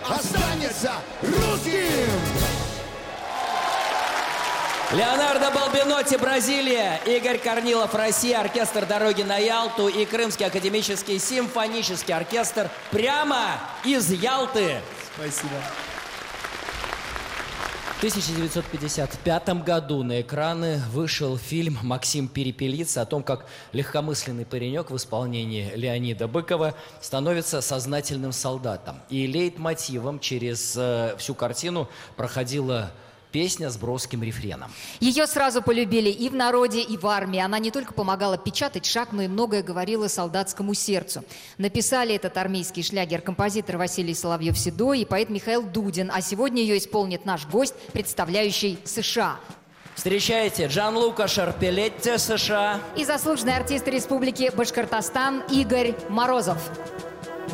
останется русским! Леонардо Балбинотти, Бразилия, Игорь Корнилов, Россия, оркестр «Дороги на Ялту» и Крымский академический симфонический оркестр прямо из Ялты. Спасибо. В 1955 году на экраны вышел фильм «Максим Перепелица» о том, как легкомысленный паренек в исполнении Леонида Быкова становится сознательным солдатом. И лейтмотивом через всю картину проходила песня с броским рефреном. Ее сразу полюбили и в народе, и в армии. Она не только помогала печатать шаг, но и многое говорила солдатскому сердцу. Написали этот армейский шлягер композитор Василий Соловьев-Седой и поэт Михаил Дудин. А сегодня ее исполнит наш гость, представляющий США. Встречайте, Джанлука Шарпелетти, США. И заслуженный артист Республики Башкортостан Игорь Морозов.